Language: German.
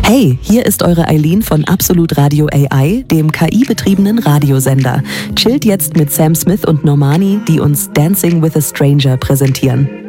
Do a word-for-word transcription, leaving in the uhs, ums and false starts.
Hey, hier ist eure Eileen von Absolut Radio A I, dem K I-betriebenen Radiosender. Chillt jetzt mit Sam Smith und Normani, die uns Dancing with a Stranger präsentieren.